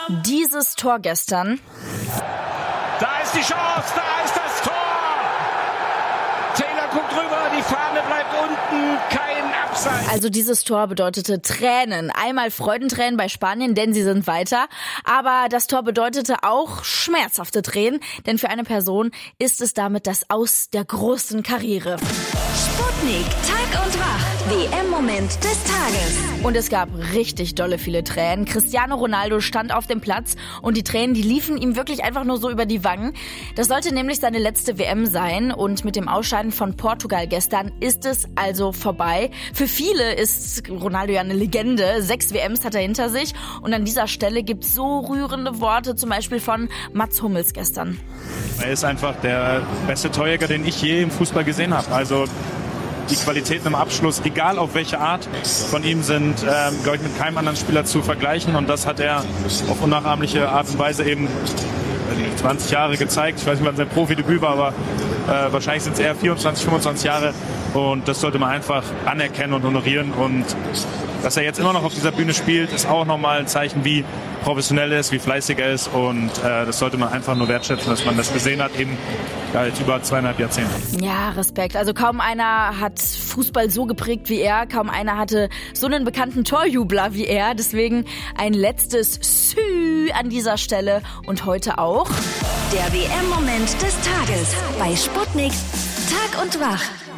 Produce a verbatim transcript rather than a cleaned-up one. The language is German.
Dieses Tor gestern. Da ist die Chance, da ist das Tor. Taylor guckt rüber, die Fahne bleibt unten, kein Abseits. Also dieses Tor bedeutete Tränen. Einmal Freudentränen bei Spanien, denn sie sind weiter. Aber das Tor bedeutete auch schmerzhafte Tränen, denn für eine Person ist es damit das Aus der großen Karriere. Sputnik, Tag und Wach, W M-Moment des Tages. Und es gab richtig dolle viele Tränen. Cristiano Ronaldo stand auf dem Platz und die Tränen, die liefen ihm wirklich einfach nur so über die Wangen. Das sollte nämlich seine letzte W M sein und mit dem Ausscheiden von Portugal gestern ist es also vorbei. Für viele ist Ronaldo ja eine Legende. Sechs W Ms hat er hinter sich und an dieser Stelle gibt es so rührende Worte, zum Beispiel von Mats Hummels gestern. Er ist einfach der beste Torjäger, den ich je im Fußball gesehen habe. Also die Qualitäten im Abschluss, egal auf welche Art, von ihm sind, ähm, glaube ich, mit keinem anderen Spieler zu vergleichen. Und das hat er auf unnachahmliche Art und Weise eben zwanzig Jahre gezeigt. Ich weiß nicht, wann sein Profidebüt war, aber äh, wahrscheinlich sind es eher vierundzwanzig, fünfundzwanzig Jahre. Und das sollte man einfach anerkennen und honorieren. Und dass er jetzt immer noch auf dieser Bühne spielt, ist auch nochmal ein Zeichen, wie professionell er ist, wie fleißig er ist. Und äh, das sollte man einfach nur wertschätzen, dass man das gesehen hat, eben ja, jetzt über zweieinhalb Jahrzehnte. Ja, Respekt. Also kaum einer hat Fußball so geprägt wie er. Kaum einer hatte so einen bekannten Torjubler wie er. Deswegen ein letztes Sü an dieser Stelle und heute auch Der W M-Moment des Tages bei Sputnik, Tag und Wach.